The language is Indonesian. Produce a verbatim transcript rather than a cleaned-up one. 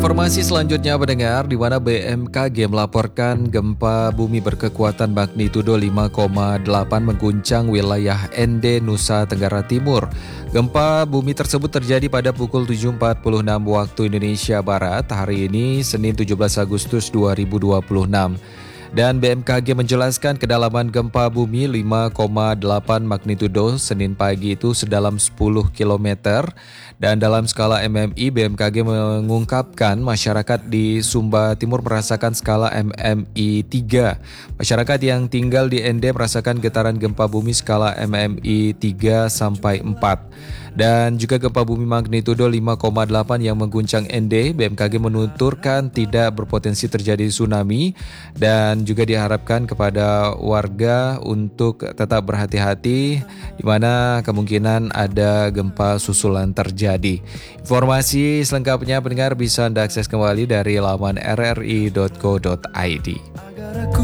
Informasi selanjutnya pendengar, di mana B M K G melaporkan gempa bumi berkekuatan magnitudo lima koma delapan mengguncang wilayah N D Nusa Tenggara Timur. Gempa bumi tersebut terjadi pada pukul tujuh empat puluh enam waktu Indonesia Barat hari ini, Senin tujuh belas Agustus dua ribu dua puluh enam. Dan B M K G menjelaskan kedalaman gempa bumi lima koma delapan magnitudo Senin pagi itu sedalam sepuluh kilometer. Dan dalam skala M M I, B M K G mengungkapkan masyarakat di Sumba Timur merasakan skala M M I tiga. Masyarakat yang tinggal di N D merasakan getaran gempa bumi skala M M I tiga sampai empat. Dan juga gempa bumi magnitudo lima koma delapan yang mengguncang N D, B M K G menuturkan tidak berpotensi terjadi tsunami dan juga diharapkan kepada warga untuk tetap berhati-hati di mana kemungkinan ada gempa susulan terjadi. Informasi selengkapnya pendengar bisa Anda akses kembali dari laman r r i dot co dot i d.